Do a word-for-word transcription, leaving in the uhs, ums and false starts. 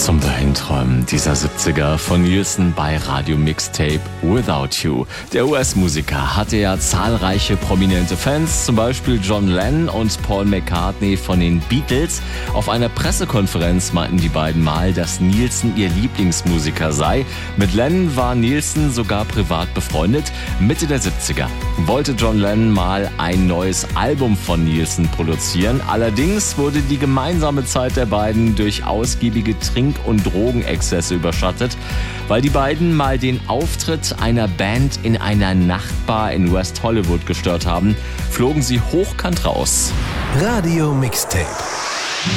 Zum Dahinträumen dieser siebziger von Nielsen bei Radio Mixtape Without You. Der U S-Musiker hatte ja zahlreiche prominente Fans, zum Beispiel John Lennon und Paul McCartney von den Beatles. Auf einer Pressekonferenz meinten die beiden mal, dass Nielsen ihr Lieblingsmusiker sei. Mit Lennon war Nielsen sogar privat befreundet. Mitte der siebziger wollte John Lennon mal ein neues Album von Nielsen produzieren. Allerdings wurde die gemeinsame Zeit der beiden durch ausgiebige Trink- und Drogenexzesse überschattet. Weil die beiden mal den Auftritt einer Band in einer Nachtbar in West Hollywood gestört haben, flogen sie hochkant raus. Radio Mixtape.